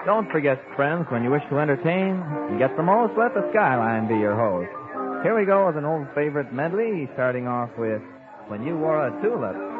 Don't forget, friends, when you wish to entertain and get the most, let the Skyline be your host. Here we go with an old favorite medley, starting off with When You Wore a Tulip.